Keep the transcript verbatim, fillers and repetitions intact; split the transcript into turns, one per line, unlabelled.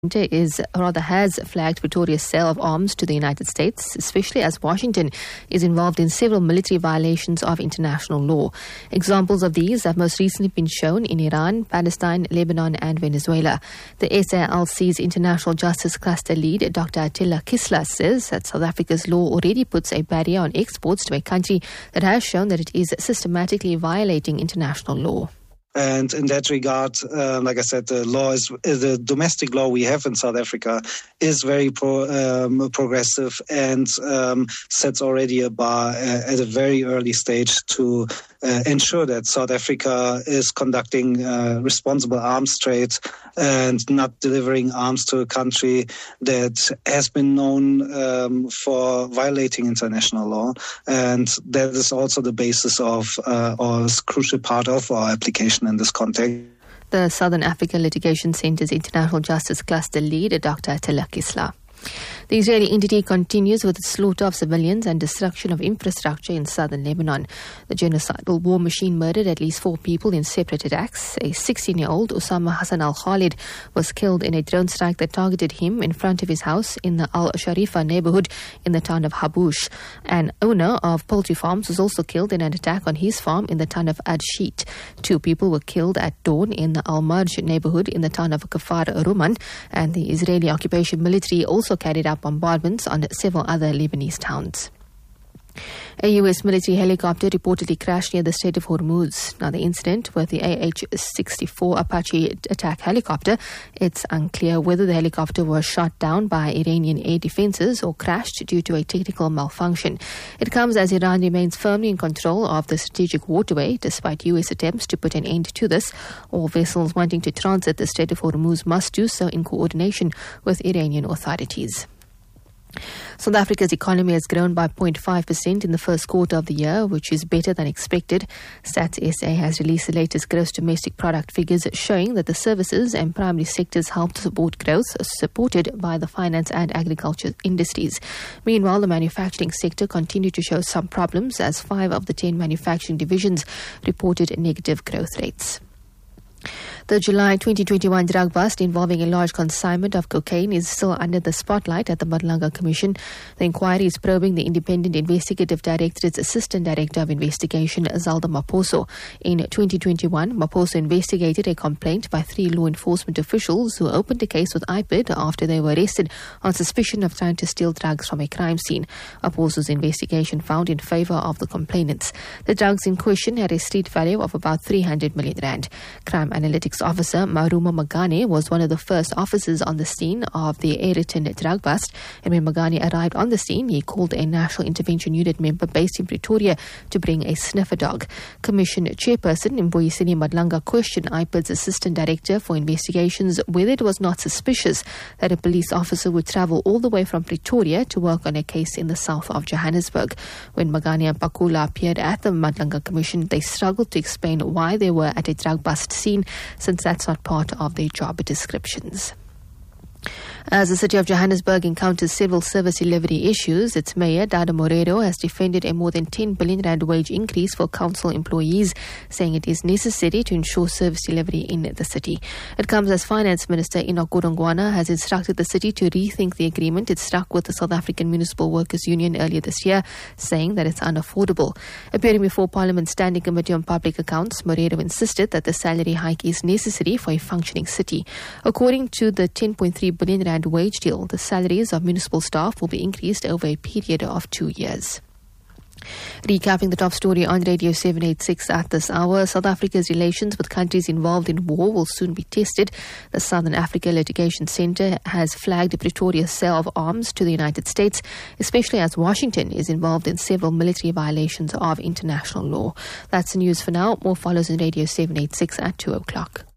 is rather has flagged Pretoria's sale of arms to the United States, especially as Washington is involved in several military violations of international law. Examples of these have most recently been shown in Iran, Palestine, Lebanon and Venezuela. The S A L C's International Justice Cluster lead, Doctor Attila Kisla, says that South Africa's law already puts a barrier on exports to a country that has shown that it is systematically violating international law.
And in that regard, uh, like I said, the law is the domestic law we have in South Africa is very pro, um, progressive and um, sets already a bar uh, at a very early stage to uh, ensure that South Africa is conducting uh, responsible arms trade and not delivering arms to a country that has been known um, for violating international law. And that is also the basis of uh, or is a crucial part of our application in this context.
The Southern Africa Litigation Centre's International Justice Cluster lead, Doctor Attila Kisla. The Israeli entity continues with its slaughter of civilians and destruction of infrastructure in southern Lebanon. The genocidal war machine murdered at least four people in separate attacks. A sixteen-year-old, Osama Hassan al-Khalid, was killed in a drone strike that targeted him in front of his house in the Al-Sharifa neighborhood in the town of Habush. An owner of poultry farms was also killed in an attack on his farm in the town of Ad-Sheet. Two people were killed at dawn in the Al-Marj neighborhood in the town of Kafar Ruman, and the Israeli occupation military also carried out bombardments on several other Lebanese towns. A U S military helicopter reportedly crashed near the Strait of Hormuz. Now, the incident with the A H sixty-four Apache attack helicopter, it's unclear whether the helicopter was shot down by Iranian air defenses or crashed due to a technical malfunction. It comes as Iran remains firmly in control of the strategic waterway, despite U S attempts to put an end to this. All vessels wanting to transit the Strait of Hormuz must do so in coordination with Iranian authorities. South Africa's economy has grown by zero point five percent in the first quarter of the year, which is better than expected. Stats S A has released the latest gross domestic product figures showing that the services and primary sectors helped support growth, supported by the finance and agriculture industries. Meanwhile, the manufacturing sector continued to show some problems as five of the ten manufacturing divisions reported negative growth rates. The July twenty twenty-one drug bust involving a large consignment of cocaine is still under the spotlight at the Madlanga Commission. The inquiry is probing the Independent Investigative Directorate's Assistant Director of Investigation, Zalda Maposo. In twenty twenty-one, Maposo investigated a complaint by three law enforcement officials who opened a case with I P I D after they were arrested on suspicion of trying to steal drugs from a crime scene. Maposo's investigation found in favor of the complainants. The drugs in question had a street value of about three hundred million rand. Crime Analytics Officer Maruma Magane was one of the first officers on the scene of the Ayrton drug bust, and when Magane arrived on the scene, he called a National Intervention Unit member based in Pretoria to bring a sniffer dog. Commission Chairperson Mbuyiseni Madlanga questioned I P I D's Assistant Director for Investigations whether it was not suspicious that a police officer would travel all the way from Pretoria to work on a case in the south of Johannesburg. When Magane and Pakula appeared at the Madlanga Commission, they struggled to explain why they were at a drug bust scene, since that's not part of their job descriptions. As the city of Johannesburg encounters several service delivery issues, its mayor, Dada Moreiro, has defended a more than ten billion rand wage increase for council employees, saying it is necessary to ensure service delivery in the city. It comes as Finance Minister Enoch Godongwana has instructed the city to rethink the agreement it struck with the South African Municipal Workers Union earlier this year, saying that it's unaffordable. Appearing before Parliament's Standing Committee on Public Accounts, Moreiro insisted that the salary hike is necessary for a functioning city. According to the ten point three billion rand wage deal, the salaries of municipal staff will be increased over a period of two years. Recapping the top story on Radio seven eighty-six at this hour, South Africa's relations with countries involved in war will soon be tested. The Southern Africa Litigation Centre has flagged Pretoria's sale of arms to the United States, especially as Washington is involved in several military violations of international law. That's the news for now. More follows on Radio seven eighty-six at two o'clock.